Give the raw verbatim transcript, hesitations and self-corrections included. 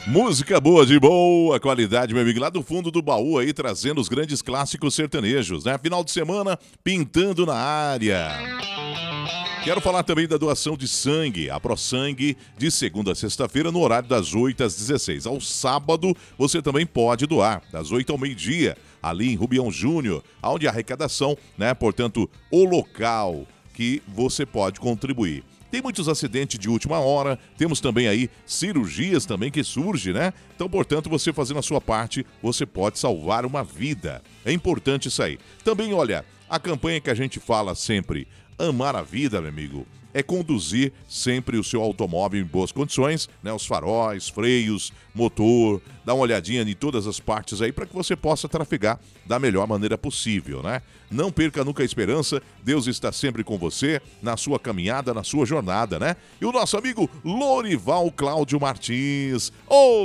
Música boa de boa qualidade, meu amigo, lá do fundo do baú aí, trazendo os grandes clássicos sertanejos, né? Final de semana, pintando na área. Quero falar também da doação de sangue, a ProSangue, de segunda a sexta-feira, no horário das oito às dezesseis. Ao sábado, você também pode doar, das oito ao meio-dia, ali em Rubião Júnior, onde a arrecadação, né? Portanto, o local que você pode contribuir. Tem muitos acidentes de última hora, temos também aí cirurgias também que surgem, né? Então, portanto, você fazendo a sua parte, você pode salvar uma vida. É importante isso aí. Também, olha, a campanha que a gente fala sempre, amar a vida, meu amigo, é conduzir sempre o seu automóvel em boas condições, né? Os faróis, freios, motor, dá uma olhadinha em todas as partes aí para que você possa trafegar da melhor maneira possível, né? Não perca nunca a esperança, Deus está sempre com você na sua caminhada, na sua jornada, né? E o nosso amigo Lorival Cláudio Martins. Oh!